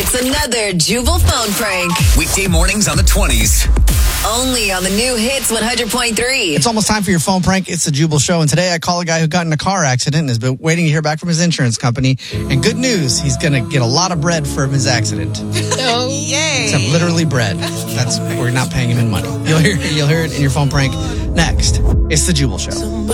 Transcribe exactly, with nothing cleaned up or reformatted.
It's another Jubal phone prank. Weekday mornings on the twenties. Only on the new Hits one hundred point three. It's almost time for your phone prank. It's the Jubal Show. And today I call a guy who got in a car accident and has been waiting to hear back from his insurance company. And good news, he's going to get a lot of bread from his accident. Oh, yay. Except literally bread. That's we're not paying him in money. You'll hear, you'll hear it in your phone prank next. It's the Jubal Show.